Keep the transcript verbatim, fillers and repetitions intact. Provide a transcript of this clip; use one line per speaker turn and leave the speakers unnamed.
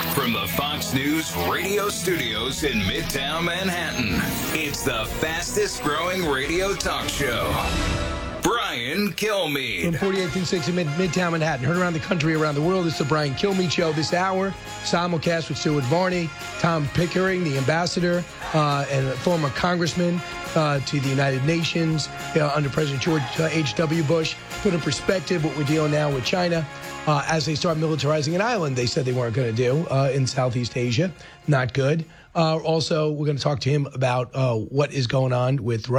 From the Fox News radio studios in Midtown Manhattan, it's the fastest growing radio talk show. Brian Kilmeade.
From forty-eight through six in Mid- Midtown Manhattan. Heard around the country, around the world. It's the Brian Kilmeade Show this hour. Simulcast with Stuart Varney, Tom Pickering, the ambassador uh, and a former congressman uh, to the United Nations uh, under President George uh, H W. Bush. Put in perspective what we're dealing now with China uh, as they start militarizing an island they said they weren't going to do uh, in Southeast Asia. Not good. Uh, also, we're going to talk to him about uh, what is going on with